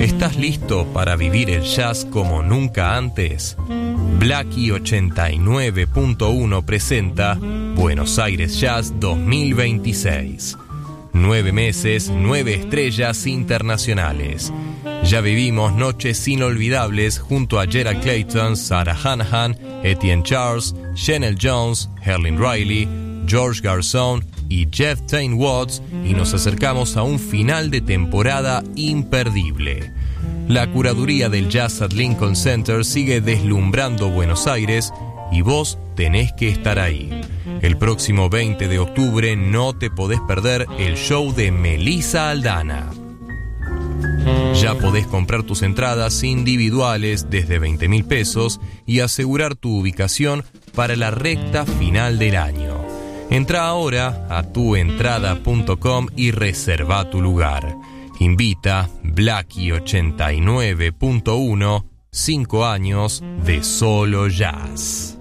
¿Estás listo para vivir el jazz como nunca antes? Blackie 89.1 presenta Buenos Aires Jazz 2026. 9 meses, 9 estrellas internacionales. Ya vivimos noches inolvidables junto a Gerald Clayton, Sarah Hanahan, Etienne Charles, Chanel Jones, Herlin Riley, George Garzón y Jeff Tain Watts, y nos acercamos a un final de temporada imperdible. La curaduría del Jazz at Lincoln Center sigue deslumbrando Buenos Aires y vos tenés que estar ahí. El próximo 20 de octubre no te podés perder el show de Melissa Aldana. Ya podés comprar tus entradas individuales desde 20.000 pesos y asegurar tu ubicación para la recta final del año. Entra ahora a tuentrada.com y reserva tu lugar. Invita Blackie 89.1, 5 años de solo jazz.